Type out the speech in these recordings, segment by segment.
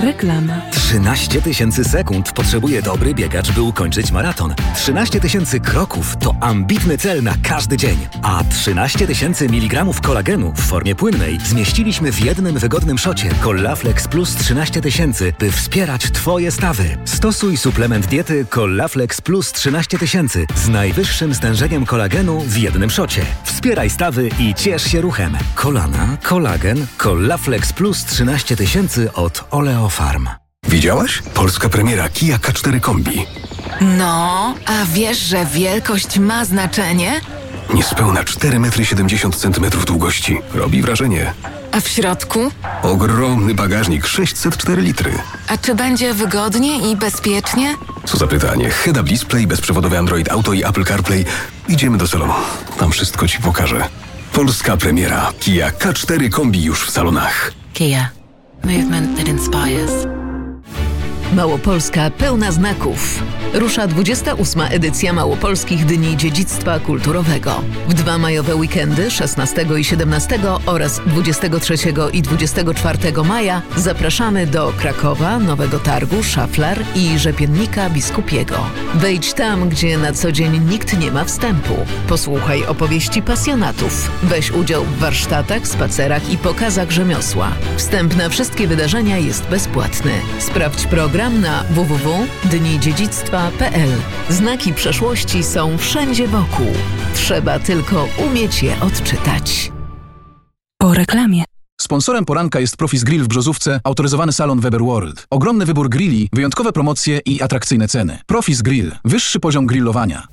Reklama. 13 000 sekund potrzebuje dobry biegacz, by ukończyć maraton. 13 000 kroków to ambitny cel na każdy dzień. A 13 000 mg kolagenu w formie płynnej zmieściliśmy w jednym wygodnym szocie Collaflex Plus 13 000, by wspierać Twoje stawy. Stosuj suplement diety Collaflex Plus 13 000 z najwyższym stężeniem kolagenu w jednym szocie. Wspieraj stawy i ciesz się ruchem. Kolana, kolagen, Collaflex Plus 13 000 od Oleofarm. Widziałaś? Polska premiera Kia K4 Kombi. No, a wiesz, że wielkość ma znaczenie? Niespełna 4,70 m długości. Robi wrażenie. A w środku? Ogromny bagażnik, 604 litry. A czy będzie wygodnie i bezpiecznie? Co za pytanie. Head-up display, bezprzewodowy Android Auto i Apple CarPlay. Idziemy do salonu. Tam wszystko Ci pokażę. Polska premiera Kia K4 Kombi już w salonach. Kia. Movement that inspires. Małopolska pełna znaków. Rusza 28. edycja Małopolskich Dni Dziedzictwa Kulturowego. W 2 majowe weekendy 16 i 17 oraz 23 i 24 maja zapraszamy do Krakowa, Nowego Targu, Szaflar i Rzepiennika Biskupiego. Wejdź tam, gdzie na co dzień nikt nie ma wstępu. Posłuchaj opowieści pasjonatów. Weź udział w warsztatach, spacerach i pokazach rzemiosła. Wstęp na wszystkie wydarzenia jest bezpłatny. Sprawdź program na www.dnidziedzictwa.pl. Znaki przeszłości są wszędzie wokół. Trzeba tylko umieć je odczytać. Po reklamie. Sponsorem poranka jest Profis Grill w Brzozówce, autoryzowany salon Weber World. Ogromny wybór grilli, wyjątkowe promocje i atrakcyjne ceny. Profis Grill. Wyższy poziom grillowania.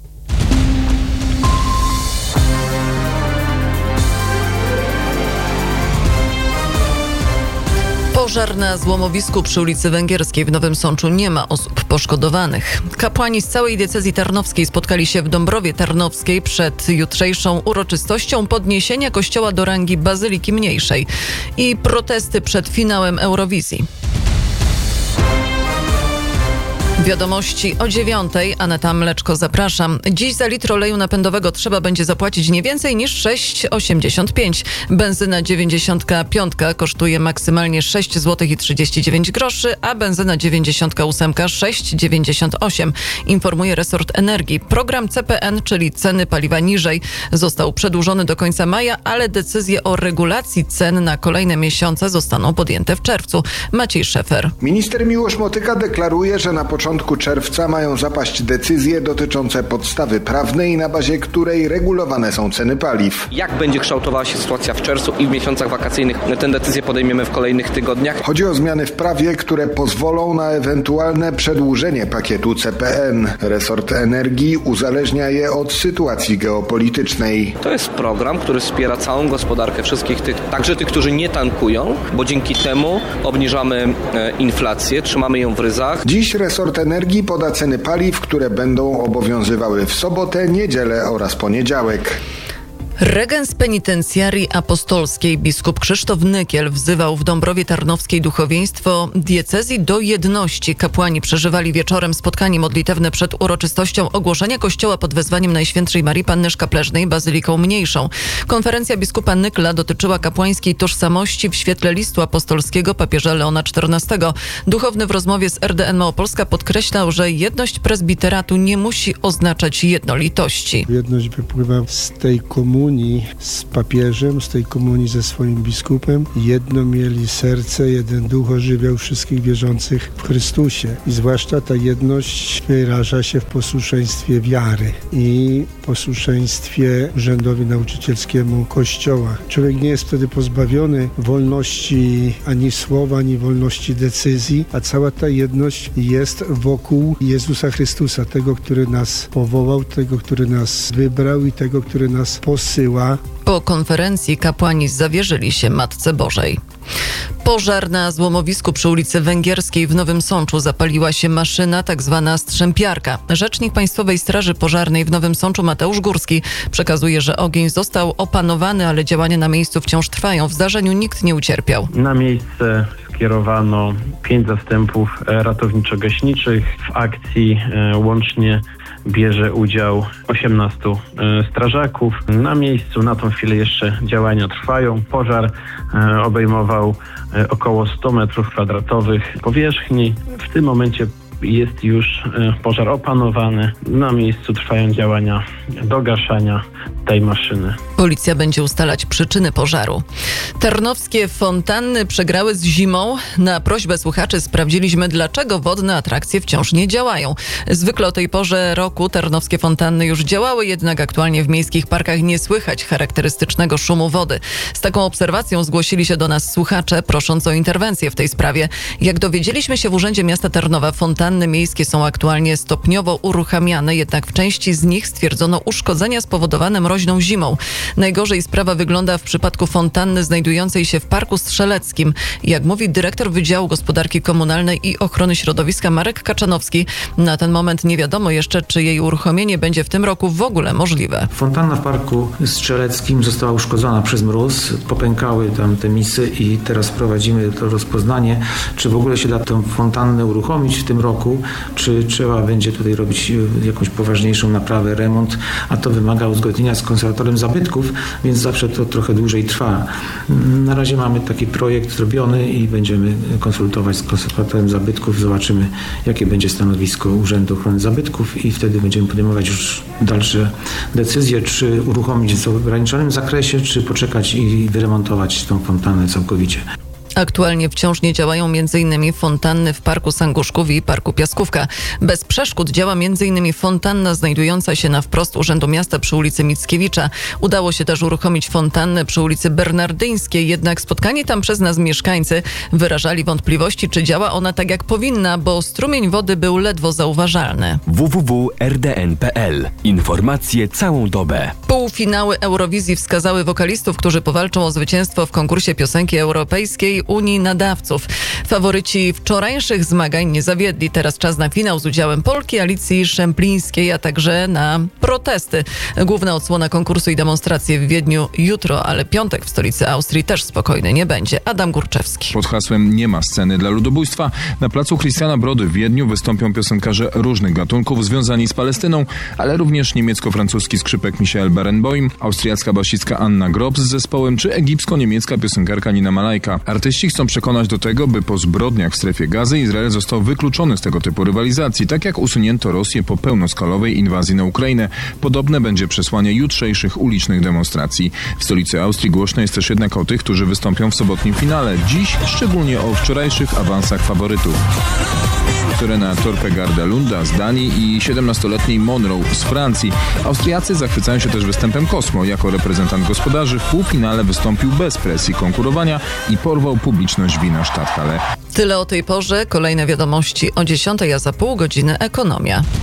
Pożar na złomowisku przy ulicy Węgierskiej w Nowym Sączu. Nie ma osób poszkodowanych. Kapłani z całej diecezji tarnowskiej spotkali się w Dąbrowie Tarnowskiej przed jutrzejszą uroczystością podniesienia kościoła do rangi bazyliki mniejszej i protesty przed finałem Eurowizji. Wiadomości o 9:00. Aneta Mleczko, zapraszam. Dziś za litr oleju napędowego trzeba będzie zapłacić nie więcej niż 6,85. Benzyna 95 kosztuje maksymalnie 6 zł i 39 groszy, a benzyna 98 6,98. Informuje resort energii. Program CPN, czyli ceny paliwa niżej, został przedłużony do końca maja, ale decyzje o regulacji cen na kolejne miesiące zostaną podjęte w czerwcu. Maciej Szefer. Minister Miłosz Motyka deklaruje, że na początku czerwca mają zapaść decyzje dotyczące podstawy prawnej, na bazie której regulowane są ceny paliw. Jak będzie kształtowała się sytuacja w czerwcu i w miesiącach wakacyjnych, tę decyzję podejmiemy w kolejnych tygodniach. Chodzi o zmiany w prawie, które pozwolą na ewentualne przedłużenie pakietu CPN. Resort energii uzależnia je od sytuacji geopolitycznej. To jest program, który wspiera całą gospodarkę wszystkich tych, także tych, którzy nie tankują, bo dzięki temu obniżamy inflację, trzymamy ją w ryzach. Dziś resort energii poda ceny paliw, które będą obowiązywały w sobotę, niedzielę oraz poniedziałek. Regens penitencjarii apostolskiej biskup Krzysztof Nykiel wzywał w Dąbrowie Tarnowskiej duchowieństwo diecezji do jedności. Kapłani przeżywali wieczorem spotkanie modlitewne przed uroczystością ogłoszenia kościoła pod wezwaniem Najświętszej Marii Panny Szkapleżnej bazyliką mniejszą. Konferencja biskupa Nykla dotyczyła kapłańskiej tożsamości w świetle listu apostolskiego papieża Leona XIV. Duchowny w rozmowie z RDN Małopolska podkreślał, że jedność prezbiteratu nie musi oznaczać jednolitości. Jedność wypływa z tej komunii z papieżem, z tej komunii ze swoim biskupem. Jedno mieli serce, jeden duch ożywiał wszystkich wierzących w Chrystusie. I zwłaszcza ta jedność wyraża się w posłuszeństwie wiary i posłuszeństwie urzędowi nauczycielskiemu Kościoła. Człowiek nie jest wtedy pozbawiony wolności ani słowa, ani wolności decyzji, a cała ta jedność jest wokół Jezusa Chrystusa, tego, który nas powołał, tego, który nas wybrał i tego, który nas posyła. Po konferencji kapłani zawierzyli się Matce Bożej. Pożar na złomowisku przy ulicy Węgierskiej w Nowym Sączu. Zapaliła się maszyna, tak zwana strzępiarka. Rzecznik Państwowej Straży Pożarnej w Nowym Sączu Mateusz Górski przekazuje, że ogień został opanowany, ale działania na miejscu wciąż trwają. W zdarzeniu nikt nie ucierpiał. Na miejsce skierowano 5 zastępów ratowniczo-gaśniczych. W akcji łącznie bierze udział 18 strażaków. Na miejscu na tą chwilę jeszcze działania trwają. Pożar obejmował około 100 metrów kwadratowych powierzchni. W tym momencie jest już pożar opanowany. Na miejscu trwają działania do gaszenia tej maszyny. Policja będzie ustalać przyczyny pożaru. Tarnowskie fontanny przegrały z zimą. Na prośbę słuchaczy sprawdziliśmy, dlaczego wodne atrakcje wciąż nie działają. Zwykle o tej porze roku tarnowskie fontanny już działały, jednak aktualnie w miejskich parkach nie słychać charakterystycznego szumu wody. Z taką obserwacją zgłosili się do nas słuchacze, prosząc o interwencję w tej sprawie. Jak dowiedzieliśmy się w Urzędzie Miasta Tarnowa, fontanny miejskie są aktualnie stopniowo uruchamiane, jednak w części z nich stwierdzono uszkodzenia spowodowane mroźną zimą. Najgorzej sprawa wygląda w przypadku fontanny znajdującej się w Parku Strzeleckim. Jak mówi dyrektor Wydziału Gospodarki Komunalnej i Ochrony Środowiska Marek Kaczanowski, na ten moment nie wiadomo jeszcze, czy jej uruchomienie będzie w tym roku w ogóle możliwe. Fontanna w Parku Strzeleckim została uszkodzona przez mróz, popękały tam te misy i teraz prowadzimy to rozpoznanie, czy w ogóle się da tę fontannę uruchomić w tym roku, czy trzeba będzie tutaj robić jakąś poważniejszą naprawę, remont, a to wymaga uzgodnienia z konserwatorem zabytków, więc zawsze to trochę dłużej trwa. Na razie mamy taki projekt zrobiony i będziemy konsultować z konserwatorem zabytków, zobaczymy, jakie będzie stanowisko Urzędu Ochrony Zabytków i wtedy będziemy podejmować już dalsze decyzje, czy uruchomić w ograniczonym zakresie, czy poczekać i wyremontować tą fontannę całkowicie. Aktualnie wciąż nie działają m.in. fontanny w Parku Sanguszków i Parku Piaskówka. Bez przeszkód działa m.in. fontanna znajdująca się na wprost Urzędu Miasta przy ulicy Mickiewicza. Udało się też uruchomić fontannę przy ulicy Bernardyńskiej, jednak spotkani tam przez nas mieszkańcy wyrażali wątpliwości, czy działa ona tak jak powinna, bo strumień wody był ledwo zauważalny. www.rdn.pl. Informacje całą dobę. Półfinały Eurowizji wskazały wokalistów, którzy powalczą o zwycięstwo w konkursie piosenki europejskiej Unii Nadawców. Faworyci wczorajszych zmagań nie zawiedli. Teraz czas na finał z udziałem Polki Alicji Szemplińskiej, a także na protesty. Główna odsłona konkursu i demonstracje w Wiedniu jutro, ale piątek w stolicy Austrii też spokojny nie będzie. Adam Górczewski. Pod hasłem "Nie ma sceny dla ludobójstwa" na placu Christiana Brody w Wiedniu wystąpią piosenkarze różnych gatunków związani z Palestyną, ale również niemiecko-francuski skrzypek Michael Barenboim, austriacka basistka Anna Grob z zespołem czy egipsko-niemiecka piosenkarka Nina Malajka. Artyści chcą przekonać do tego, by po zbrodniach w strefie Gazy Izrael został wykluczony z tego typu rywalizacji, tak jak usunięto Rosję po pełnoskalowej inwazji na Ukrainę. Podobne będzie przesłanie jutrzejszych ulicznych demonstracji. W stolicy Austrii głośno jest też jednak o tych, którzy wystąpią w sobotnim finale. Dziś szczególnie o wczorajszych awansach faworytów. Serena Torpegarda-Lunda z Danii i 17-letniej Monroe z Francji. Austriacy zachwycają się też występem Cosmo. Jako reprezentant gospodarzy w półfinale wystąpił bez presji konkurowania i porwał publiczność Wiener Stadthalle. Tyle o tej porze. Kolejne wiadomości o 10:00, a za pół godziny ekonomia.